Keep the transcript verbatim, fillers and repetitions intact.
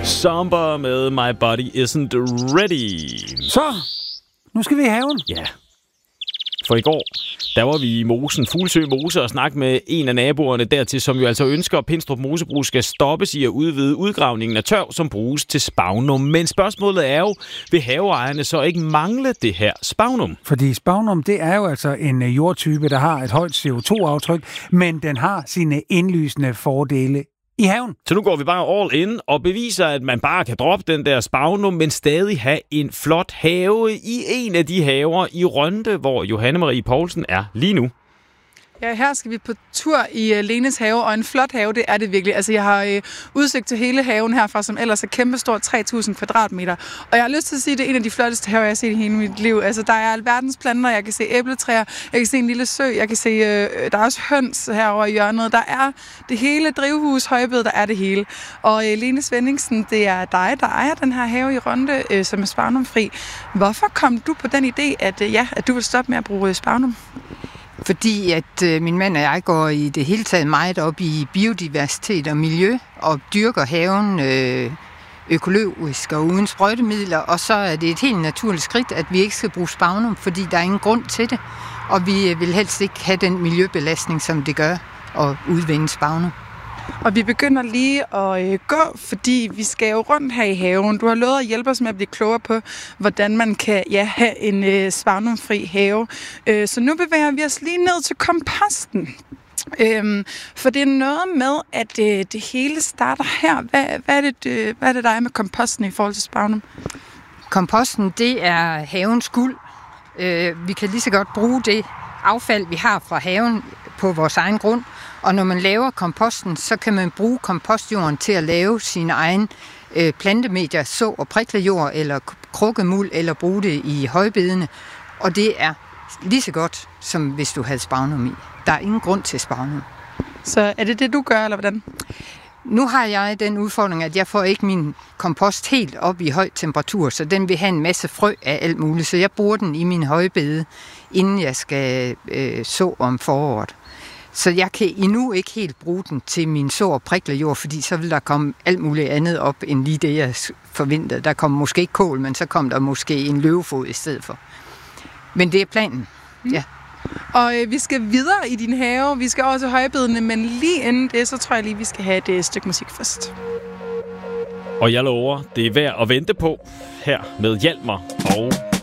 Somber med My Body Isn't Ready. Så, nu skal vi i haven. Ja. For i går, der var vi i Mosen, Fuglsø Mose, og snakke med en af naboerne dertil, som jo altså ønsker, at Pindstrup Mosebrug skal stoppes i at udvide udgravningen af tørv, som bruges til spagnum. Men spørgsmålet er jo, vil haveejerne så ikke mangle det her spagnum? Fordi spagnum, det er jo altså en jordtype, der har et højt C O to aftryk, men den har sine indlysende fordele i haven. Så nu går vi bare all in og beviser, at man bare kan droppe den der spagnum, men stadig have en flot have i en af de haver i Rønde, hvor Johanne Marie Poulsen er lige nu. Ja, her skal vi på tur i uh, Lenes have, og en flot have, det er det virkelig. Altså, jeg har uh, udsigt til hele haven herfra, som ellers er kæmpestor, tre tusind kvadratmeter. Og jeg har lyst til at sige, at det er en af de flotteste haver, jeg har set i hele mit liv. Altså, der er alverdens planter, jeg kan se æbletræer, jeg kan se en lille sø, jeg kan se, uh, der er også høns herovre i hjørnet. Der er det hele drivhus, højbed, der er det hele. Og uh, Lene Svenningsen, det er dig, der ejer den her have i Rønde, uh, som er spagnumfri. Hvorfor kom du på den idé, at, uh, ja, at du vil stoppe med at bruge spagnum? Fordi at øh, min mand og jeg går i det hele taget meget op i biodiversitet og miljø, og dyrker haven øh, økologisk og uden sprøjtemidler, og så er det et helt naturligt skridt, at vi ikke skal bruge spagnum, fordi der er ingen grund til det, og vi vil helst ikke have den miljøbelastning, som det gør at udvinde spagnum. Og vi begynder lige at øh, gå, fordi vi skal jo rundt her i haven. Du har lovet at hjælpe os med at blive klogere på, hvordan man kan ja, have en øh, spagnumfri have. Øh, så nu bevæger vi os lige ned til komposten. Øhm, for det er noget med, at øh, det hele starter her. Hvad, hvad, er det, øh, hvad er det, der er med komposten i forhold til spagnum? Komposten, det er havens guld. Øh, vi kan lige så godt bruge det affald, vi har fra haven på vores egen grund. Og når man laver komposten, så kan man bruge kompostjorden til at lave sine egne øh, plantemedier, så og priklejord eller krukkemuld, eller bruge det i højbedene. Og det er lige så godt, som hvis du havde spagnum i. Der er ingen grund til spagnum. Så er det det, du gør, eller hvordan? Nu har jeg den udfordring, at jeg får ikke min kompost helt op i høj temperatur, så den vil have en masse frø af alt muligt. Så jeg bruger den i min højbede, inden jeg skal øh, så om foråret. Så jeg kan endnu ikke helt bruge den til min så- og priklejord, fordi så vil der komme alt muligt andet op, end lige det, jeg forventede. Der kom måske ikke kål, men så kom der måske en løvefod i stedet for. Men det er planen, mm. ja. Og øh, vi skal videre i din have. Vi skal over til højbedene, men lige inden det, så tror jeg lige, vi skal have et øh, stykke musik først. Og jeg lover, det er værd at vente på her med Hjalmar og